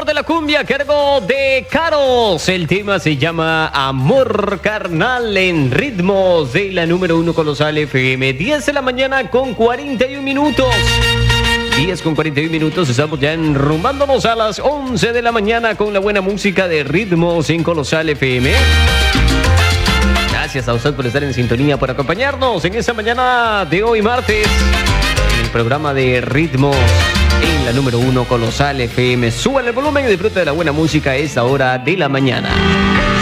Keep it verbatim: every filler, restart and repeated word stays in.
sabor de la cumbia a cargo de Caros. El tema se llama Amor Carnal en ritmos de la número uno Colosal F M. diez de la mañana con cuarenta y un minutos. diez con cuarenta y un minutos. Estamos ya enrumbándonos a las once de la mañana con la buena música de ritmos en Colosal F M. Gracias a usted por estar en sintonía, por acompañarnos en esta mañana de hoy martes en el programa de ritmos en la número uno Colosal F M. Suban el volumen y disfruten de la buena música a esta hora de la mañana.